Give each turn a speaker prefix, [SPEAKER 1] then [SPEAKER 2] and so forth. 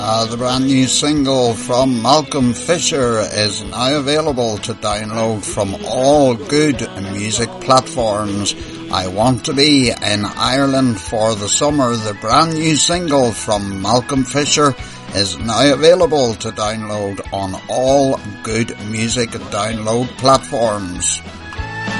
[SPEAKER 1] The brand new single from Malcolm Fisher is now available to download from all good music platforms. I Want to Be in Ireland for the Summer, the brand new single from Malcolm Fisher, is now available to download on all good music download platforms.